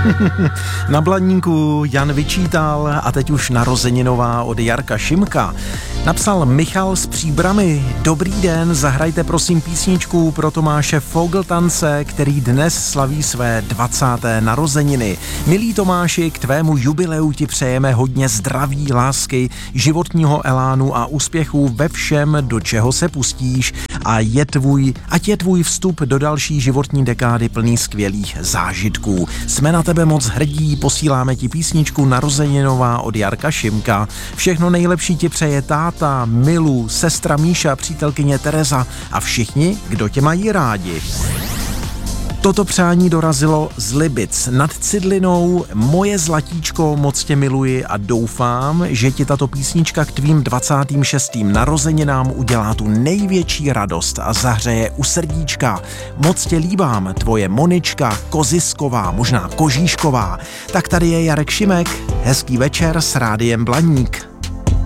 Na Blaníku Jan vyčítal a teď už narozeninová od Jarka Šimka. Napsal Michal z Příbrami. Dobrý den, zahrajte prosím písničku pro Tomáše Fogeltance, který dnes slaví své 20. narozeniny. Milý Tomáši, k tvému jubileu ti přejeme hodně zdraví, lásky, životního elánu a úspěchů ve všem, do čeho se pustíš, a ať je tvůj vstup do další životní dekády plný skvělých zážitků. Jsme na tebe moc hrdí, posíláme ti písničku narozeninová od Jarka Šimka. Všechno nejlepší ti přeje táta, Milu, sestra Míša, přítelkyně Tereza a všichni, kdo tě mají rádi. Toto přání dorazilo z Libic nad Cidlinou. Moje zlatíčko, moc tě miluji a doufám, že ti tato písnička k tvým 26. narozeninám udělá tu největší radost a zahřeje u srdíčka. Moc tě líbám, tvoje Monička Kozisková, možná Kožíšková. Tak tady je Jarek Šimek, hezký večer s Rádiem Blaník.